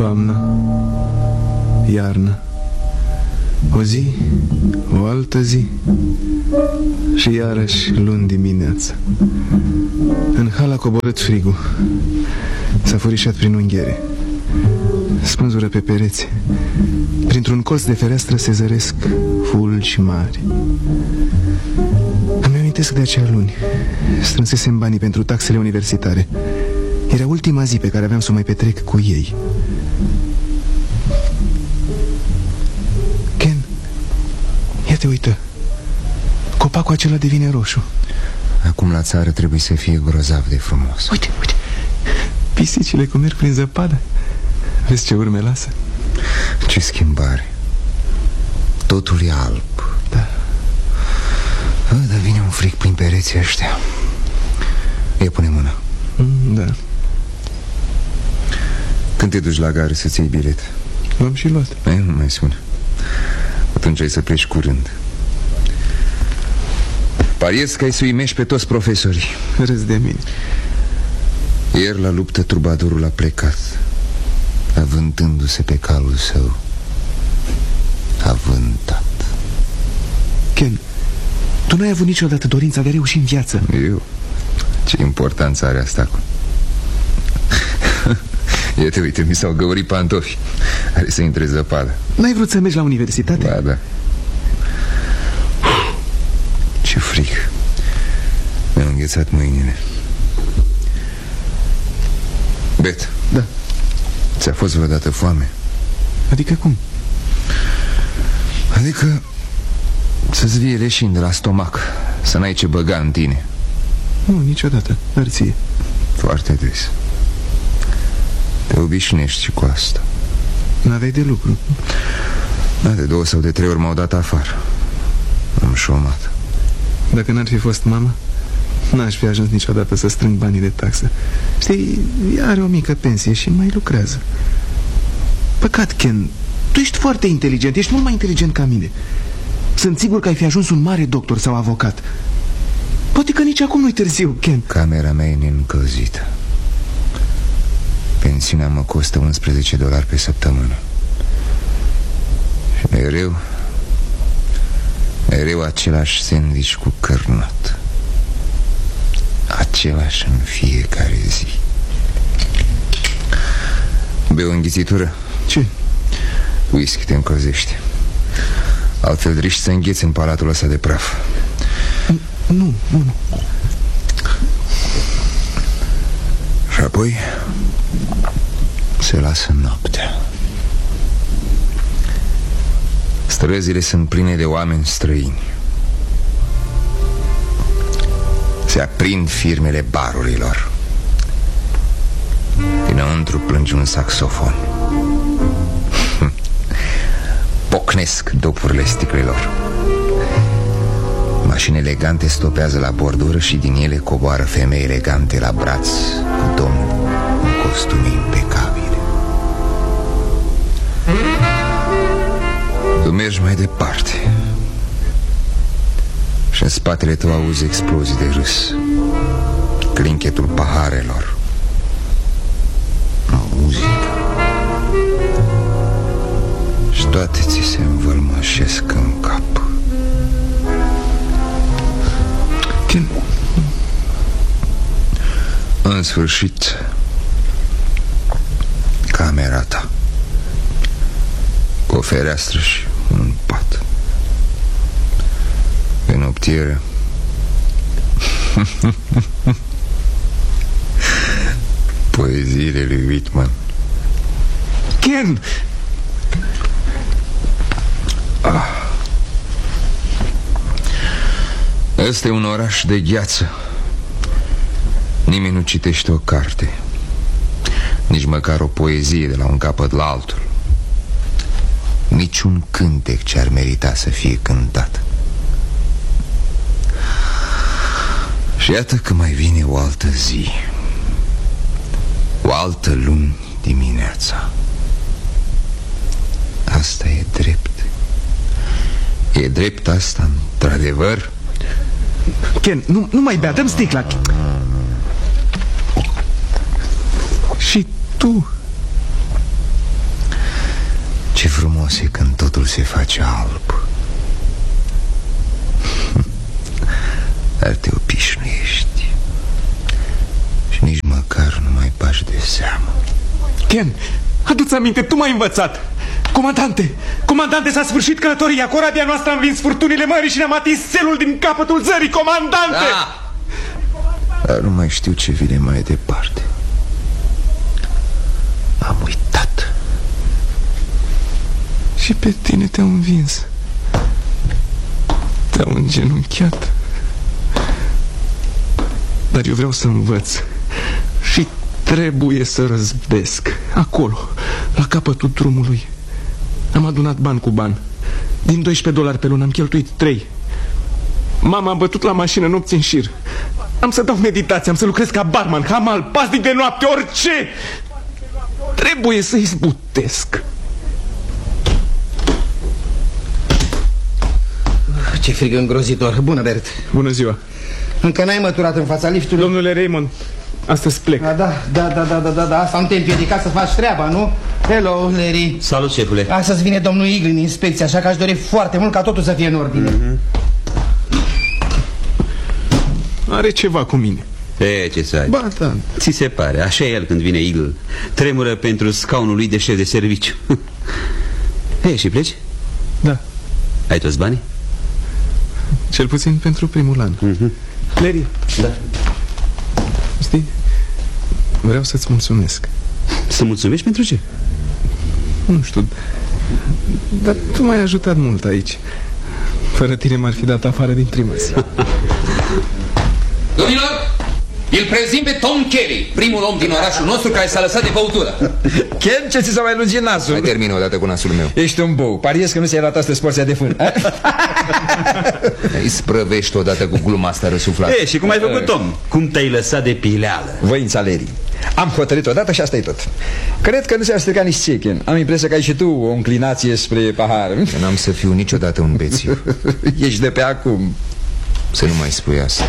Toamnă, iarnă, o zi, o altă zi și iarăși luni dimineața. În hal a coborât frigul. S-a furișat prin unghiere. Spânzură pe pereți. Printr-un colț de fereastră se zăresc fulgi mari. Îmi amintesc de acea luni. Strânsesem banii pentru taxele universitare. Era ultima zi pe care aveam să o mai petrec cu ei. Ken, ia te uită. Copacul acela devine roșu. Acum la țară trebuie să fie grozav de frumos. Uite, uite, pisicile cum merg prin zăpadă. Vezi ce urme lasă? Ce schimbare. Totul e alb. Da. Dar vine un fric prin pereții ăștia. Ia pune mâna. Da. Când te duci la gară să-ți iei bilet? L-am și luat. Nu mai spune. Atunci ai să pleci curând. Pariez că ai să uimești pe toți profesorii. Râzi de mine. Ieri la luptă trubadurul a plecat, avântându-se pe calul său. Avântat. Ken, tu n-ai avut niciodată dorința de a reuși în viață? Eu? Ce importanță are asta acum? Ia te uite, mi s-au găurit pantofi. Are să intre zăpadă. N-ai vrut să mergi la universitate? Ba, da. Ce frig. Mi-au înghețat mâinile. Bet. Da. Ți-a fost vreodată foame? Adică cum? Adică să-ți vie leșin de la stomac, să n-ai ce băga în tine. Nu, niciodată, dar ție. Foarte des. Te obișnuiești și cu asta. N-aveai de lucru? Da, de 2 sau de 3 ori m-au dat afară. Am șomat. Dacă n-ar fi fost mama, n-aș fi ajuns niciodată să strâng banii de taxă. Știi, ea are o mică pensie și mai lucrează. Păcat, Ken, tu ești foarte inteligent, ești mult mai inteligent ca mine. Sunt sigur că ai fi ajuns un mare doctor sau avocat. Poate că nici acum nu-i târziu, Ken. Camera mea e neîncălzită. Pensiunea mă costă $11 pe săptămână. Și mereu același sandwich cu cărnat. Același în fiecare zi. Bei o înghițitură? Ce? Whisky te încălzește. Altfel riști să îngheți în palatul ăsta de praf. Nu. Și apoi se lasă noaptea. Străzile sunt pline de oameni străini. Se aprind firmele barurilor. Dinăuntru plânge un saxofon. Pocnesc dopurile sticlelor. Mașini elegante stopează la bordură și din ele coboară femei elegante la braț cu domni în costume impecabile. Tu mergi mai departe și în spatele tău auzi explozii de râs, clinchetul paharelor, muzică. Și toate ți se învălmășesc în cap. Ken. În sfârșit, camera ta, cu o fereastră și un pat. Pe noptieră poeziile lui Whitman. Ken! Ăsta e un oraș de gheață. Nimeni nu citește o carte, nici măcar o poezie de la un capăt la altul. Niciun cântec ce ar merita să fie cântat. Și iată că mai vine o altă zi, o altă luni dimineața. Asta e drept. E drept asta, într-adevăr? Ken, nu mai bea, dă-mi sticla. Și tu frumoase când totul se face alb. Dar te opișnuiești și nici măcar nu mai bagi de seamă. Ken, adu-ți aminte, tu m-ai învățat. Comandante, s-a sfârșit călătoria. Corabia noastră a învins furtunile mării și ne-am atins țelul din capătul țării. Comandante! Da! Dar nu mai știu ce vine mai departe. Am uitat. Și pe tine te-au învins. Te-au îngenunchiat. Dar eu vreau să învăț. Și trebuie să răzbesc. Acolo, la capătul drumului. Am adunat bani cu bani. Din $12 pe lună am cheltuit 3. Mama a bătut la mașină nopți în șir. Am să dau meditație, am să lucrez ca barman, hamal, pasnic de noapte, orice. Trebuie să izbutesc. Ce frig îngrozitor. Bună, Bert. Bună ziua. Încă n-ai măturat în fața liftului? Domnule Raymond, astăzi plec. Da, asta nu te împiedica să faci treaba, nu? Hello, Larry. Salut, șefule. Astăzi vine domnul Eagle în inspecție, așa că aș dori foarte mult ca totul să fie în ordine. Are ceva cu mine. Ce să ai? Ba, da. Ți se pare, așa e el când vine Eagle. Tremură pentru scaunul lui de șef de serviciu. Și pleci? Da. Ai toți banii? Cel puțin pentru primul an. Larry. Da. Știi? Vreau să-ți mulțumesc. Să mulțumești pentru ce? Nu știu, dar tu m-ai ajutat mult aici. Fără tine m-ar fi dat afară din prima zi. Domnilor, îl prezint pe Tom Kelly, primul om din orașul nostru care s-a lăsat de băutură. Ken, ce ți s-a mai lungit nasul? Mai termină odată cu nasul meu. Ești un bou, pariez că nu ți-ai luat astăzi porția de fân. Îi sprăvești odată cu gluma asta răsuflată. Și cum ai făcut, Tom? Cum te-ai lăsat de pileală? Voința Larry. Am hotărât odată și asta e tot. Cred că nu se-ar strica nici ție, Ken. Am impresia că ai și tu o înclinație spre pahar. N-am să fiu niciodată un bețiv. Ești de pe acum. Să nu mai spui asta.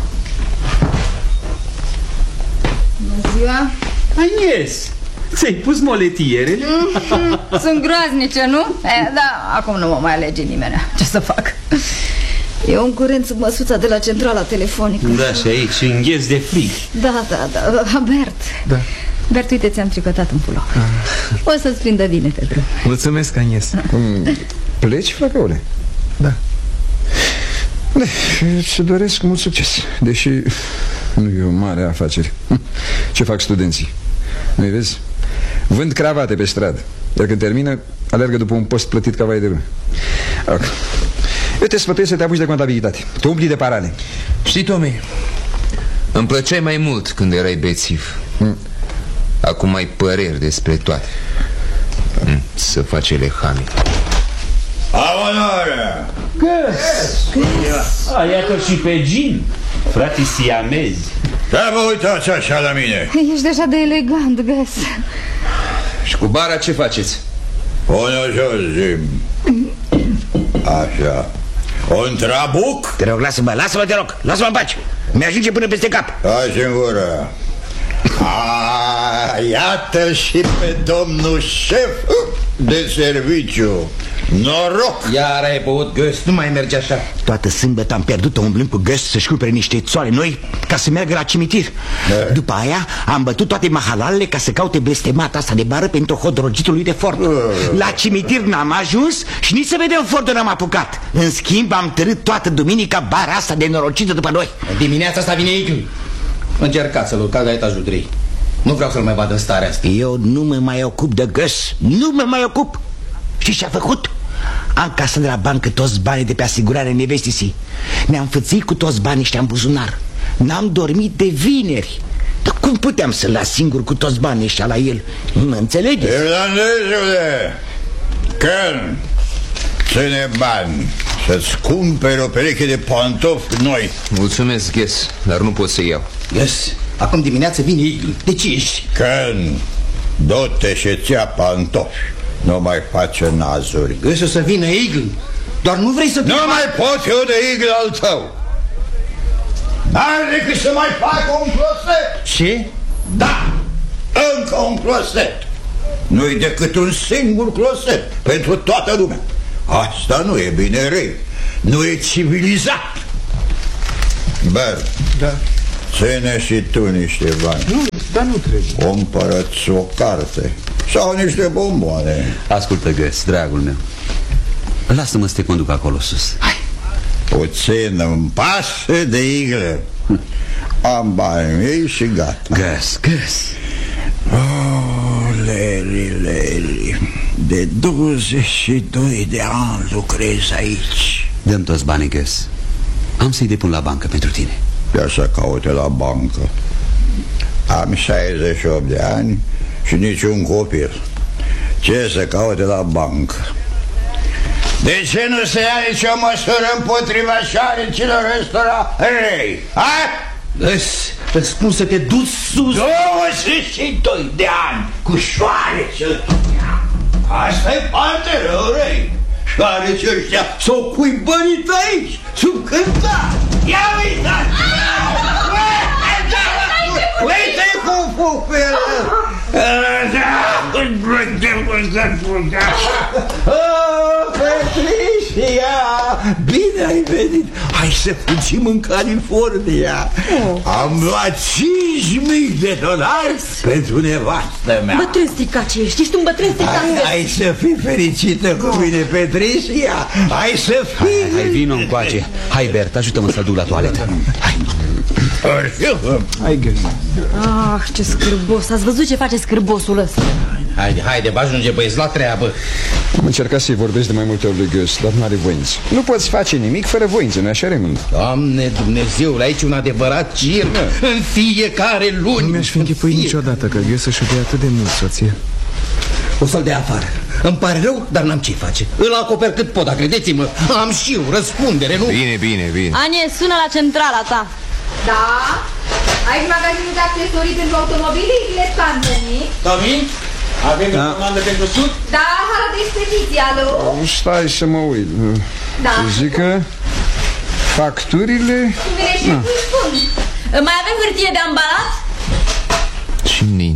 Bună ziua. Agnes, ți-ai pus moletierele? Sunt groaznice, nu? Da, acum nu mă mai alege nimeni. Ce să fac? E un curent sub măsuța de la centrala telefonică. Da, și aici îngheți de frig. Da, Bert. Da. Bert, uite, ți-am tricotat un pulover. O să-ți prindă bine pe drum. Mulțumesc, Agnes. Pleci, flăcăule? Da. Îți doresc mult succes. Deși nu e o mare afacere. Ce fac studenții? Nu-i vezi? Vând cravate pe stradă. Iar când termină, alergă după un post plătit ca vai de lume. Eu te sfătuiesc să te apuci de contabilitate. Te umpli de parale. Știi, Tommy, îmi plăceai mai mult când erai bețiv. Acum ai păreri despre toate. Să faci elehami. Onoare! Iată și pe Jim, frații siamezi. Dar vă uitați așa la mine. Ești deja de elegant, Gus. Și cu bara ce faceți? Pune jos, Jim. Așa. Un trabuc? Te rog, lasă-mă, te rog, lasă-mă în pace. Mi-ajunge până peste cap. Hai în gură. Iată și pe domnul șef de serviciu. Noroc! Iar ai băut, Gus, nu mai merge așa. Toată sâmbătă am pierdut-o umblând cu Gus să-și cumpere niște țoale noi ca să meargă la cimitir. După aia am bătut toate mahalalele ca să caute blestemata asta de bară pentru hodrogitul lui de Ford. La cimitir n-am ajuns și nici să vedem Fordul n-am apucat. În schimb am târât toată duminica bara asta de norocită după noi. Dimineața asta vine Eagle. Încercați să-l urcați la etajul 3. Nu vreau să-l mai vadă în starea asta. Eu nu mă mai ocup de Gus. Nu mă mai ocup. Și ce-a făcut? Am casat de la bancă toți banii de pe asigurare nevestisii. Ne-am fățit cu toți banii ăștia în buzunar. N-am dormit de vineri. Dar cum puteam să-l las singur cu toți banii ăștia la el? Mă înțelegeți? Irlandezule, Ken, ține bani să-ți cumperi o pereche de pantofi noi. Mulțumesc, Gus, dar nu pot să iau. Yes. Acum dimineață vine Eagle. De ce ești? Ken, du-te și-ți ia pantofi. Nu mai face nazuri. Găsi o să vină Eagle. Doar nu vrei să... Nu mai pot eu de Eagle al tău. N-ai decât să mai fac un closet. Ce? Da, încă un closet. Nu-i decât un singur closet pentru toată lumea. Asta nu e bine, rei. Nu e civilizat. Bert, Da. ține și tu niște bani. Nu, dar nu trebuie. Cumpără-ți o carte sau niște bomboane. Ascultă, Gus, dragul meu. Lasă-mă să te conduc acolo sus. Hai. Puțin îmi pasă de iglă. Am banii mei și gata. Gus. Oh, Leri, de 22 de ani lucrez aici. Dăm toți banii, Gus. Am să-i depun la bancă pentru tine. Ia să caute la bancă. Am 68 de ani și niciun copil. Ce să caute la bancă? De ce nu se ia nicio măsură împotriva șaricilor ăstora rei? Ha? Îți spun să te duci sus. 22 de ani cu șoarecel. Asta-i parte rău, rei. Șoareci ăștia s-o cuibărit aici, sub cântar. Ia uitați! Uite-i cum fug pe el! Patricia, bine ai venit. Hai să fugim în California. Am luat $5.000 pentru nevastă mea. Bătrân stricat ce ești un bătrân stricat. Hai să fii fericită cu mine, Patricia. Hai să fii. Hai, vino încoace. Hai, Bert, ajută-mă să duc la toaletă. Hai, Gus. Ah, ce scârbos. Ați văzut ce face scârbosul ăsta? Haide, vă ajunge băieți la treabă. Am încercat să-i vorbesc de mai multe ori lui Gus, dar nu are voință. Nu poți face nimic fără voință, nu așa, Raymond? Doamne Dumnezeule, aici un adevărat circ în fiecare luni. Nu mi-aș fi închipuit niciodată că Gus își iubea atât de mult soție. O să-l dea afară. Îmi pare rău, dar n-am ce face. Îl acoper cât pot, dar credeți-mă, am și eu răspundere, nu? Bine. Anie, sună la centrala ta. Da? Aici magazinul de accesorii pentru automobile, Iles Pandemic. Domin, avem o comandă pentru sud? Da, hala de expediție, alo? Stai să mă uit. Da. Zic că facturile... Vine și îi spun. Mai avem hârtie de ambalat? Și